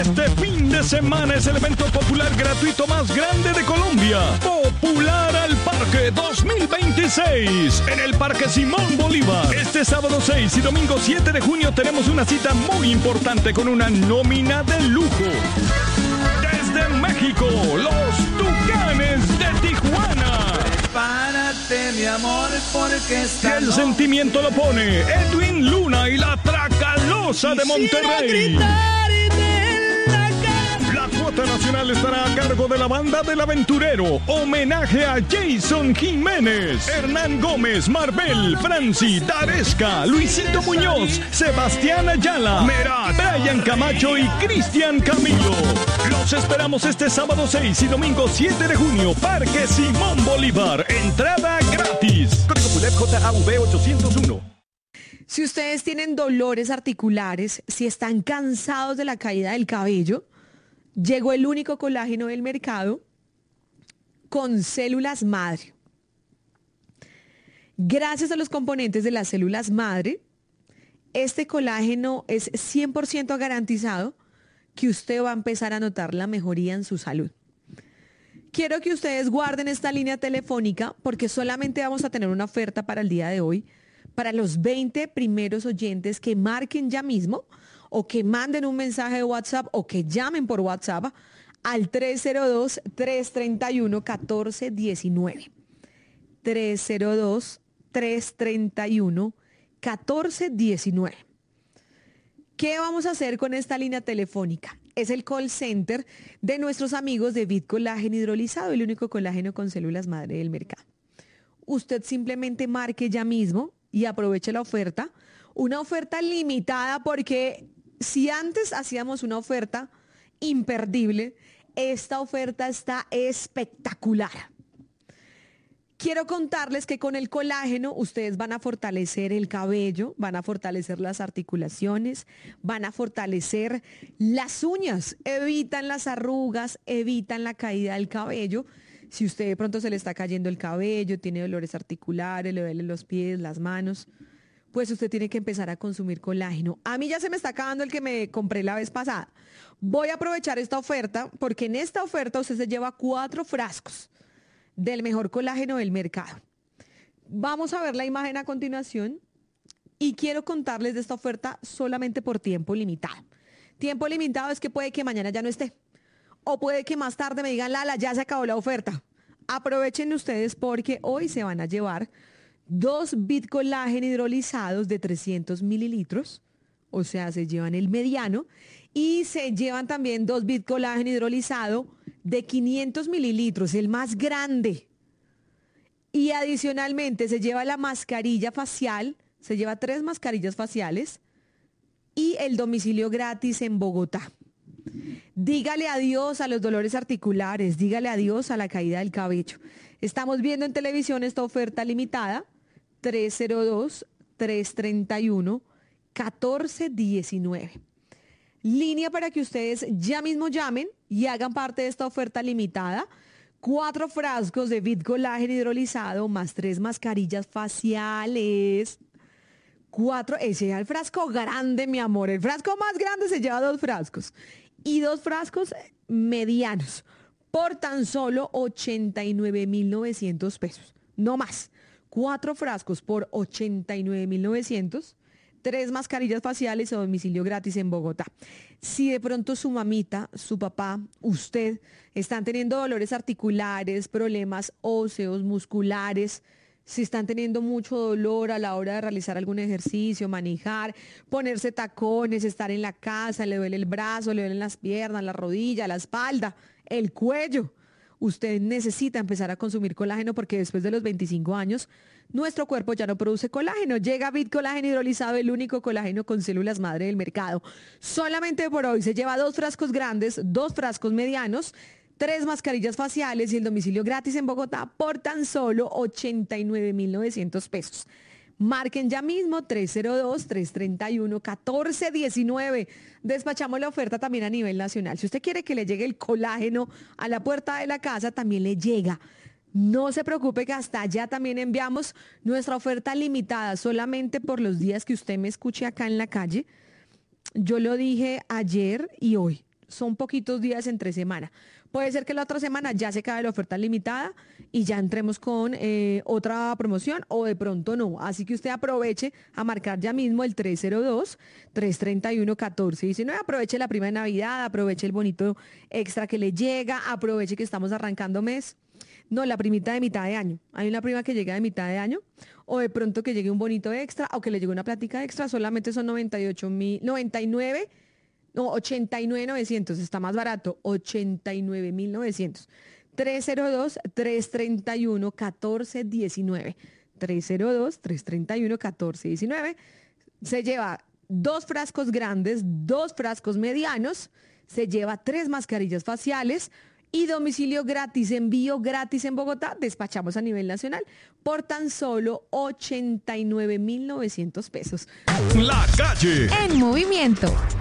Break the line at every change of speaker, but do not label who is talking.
Este fin de semana es el evento popular gratuito más grande de Colombia. Popular al Parque 2026 en el Parque Simón Bolívar. Este sábado 6 y domingo 7 de junio tenemos una cita muy importante con una nómina de lujo. Desde México, los Tucanes de Tijuana.
Prepárate, mi amor, porque
El sentimiento lo pone Edwin Luna y la Tracalosa de Monterrey. La cuota nacional estará a cargo de la banda del Aventurero. Homenaje a Jason Jiménez, Hernán Gómez, Marvel, Franci, Daresca, Luisito Muñoz, Sebastián Ayala, Merat, Brian Camacho y Cristian Camilo. Los esperamos este sábado 6 y domingo 7 de junio. Parque Simón Bolívar. Entrada gratis. Código PULEP JAV 801.
Si ustedes tienen dolores articulares, si están cansados de la caída del cabello, llegó el único colágeno del mercado con células madre. Gracias a los componentes de las células madre, este colágeno es 100% garantizado que usted va a empezar a notar la mejoría en su salud. Quiero que ustedes guarden esta línea telefónica porque solamente vamos a tener una oferta para el día de hoy, para los 20 primeros oyentes que marquen ya mismo o que manden un mensaje de WhatsApp o que llamen por WhatsApp al 302-331-1419. 302-331-1419. ¿Qué vamos a hacer con esta línea telefónica? Es el call center de nuestros amigos de Vid Colágeno Hidrolizado, el único colágeno con células madre del mercado. Usted simplemente marque ya mismo y aproveche la oferta. Una oferta limitada porque si antes hacíamos una oferta imperdible, esta oferta está espectacular. Quiero contarles que con el colágeno ustedes van a fortalecer el cabello, van a fortalecer las articulaciones, van a fortalecer las uñas, evitan las arrugas, evitan la caída del cabello. Si usted de pronto se le está cayendo el cabello, tiene dolores articulares, le duelen los pies, las manos, pues usted tiene que empezar a consumir colágeno. A mí ya se me está acabando el que me compré la vez pasada. Voy a aprovechar esta oferta porque en esta oferta usted se lleva 4 frascos del mejor colágeno del mercado. Vamos a ver la imagen a continuación y quiero contarles de esta oferta solamente por tiempo limitado. Tiempo limitado es que puede que mañana ya no esté o puede que más tarde me digan, Lala, ya se acabó la oferta. Aprovechen ustedes porque hoy se van a llevar 2 Vid Colágeno hidrolizados de 300 mililitros, o sea, se llevan el mediano, y se llevan también 2 Vid Colágeno hidrolizado de 500 mililitros, el más grande. Y adicionalmente se lleva la mascarilla facial, se lleva 3 mascarillas faciales y el domicilio gratis en Bogotá. Dígale adiós a los dolores articulares, dígale adiós a la caída del cabello. Estamos viendo en televisión esta oferta limitada, 302-331-1419. Línea para que ustedes ya mismo llamen y hagan parte de esta oferta limitada. 4 frascos de Vid Colágeno hidrolizado más 3 mascarillas faciales. 4, ese es el frasco grande, mi amor. El frasco más grande se lleva 2 frascos. Y 2 frascos medianos por tan solo 89,900 pesos. No más. 4 frascos por 89,900. 3 mascarillas faciales a domicilio gratis en Bogotá. Si de pronto su mamita, su papá, usted están teniendo dolores articulares, problemas óseos, musculares, si están teniendo mucho dolor a la hora de realizar algún ejercicio, manejar, ponerse tacones, estar en la casa, le duele el brazo, le duelen las piernas, la rodilla, la espalda, el cuello, usted necesita empezar a consumir colágeno porque después de los 25 años nuestro cuerpo ya no produce colágeno. Llega Vid Colágeno hidrolizado, el único colágeno con células madre del mercado. Solamente por hoy se lleva 2 frascos grandes, 2 frascos medianos, 3 mascarillas faciales y el domicilio gratis en Bogotá por tan solo 89,900 pesos. Marquen ya mismo 302-331-1419. Despachamos la oferta también a nivel nacional. Si usted quiere que le llegue el colágeno a la puerta de la casa, también le llega. No se preocupe que hasta allá también enviamos nuestra oferta limitada solamente por los días que usted me escuche acá en la calle. Yo lo dije ayer y hoy. son poquitos días entre semana. Puede ser que la otra semana ya se acabe la oferta limitada y ya entremos con otra promoción o de pronto no. Así que usted aproveche a marcar ya mismo el 302-331-1419. Aproveche la prima de Navidad, aproveche el bonito extra que le llega, aproveche que estamos arrancando mes. No, la primita de mitad de año. Hay una prima que llega de mitad de año o de pronto que llegue un bonito extra o que le llegue una plática extra. Solamente son 89,900. Está más barato. 89,900. 302-331-1419. 302-331-1419. Se lleva 2 frascos grandes, 2 frascos medianos. Se lleva 3 mascarillas faciales. Y domicilio gratis, envío gratis en Bogotá, despachamos a nivel nacional por tan solo 89,900 pesos.
La Calle.
En movimiento.